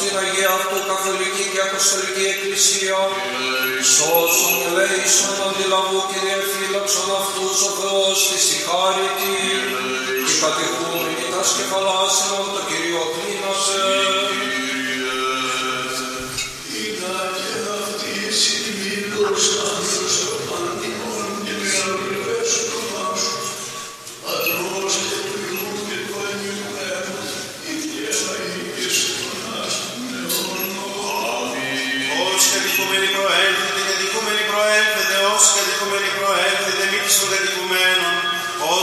στην Αγία αυτού Καθολική και Αποστολική Εκκλησία, σώσον ελέησον αντιλαβού Κύριε φύλαξον αυτούς ο Θεός της η χάρητη, και κατηχούμενοι τας κεφαλάς ημών το Κύριο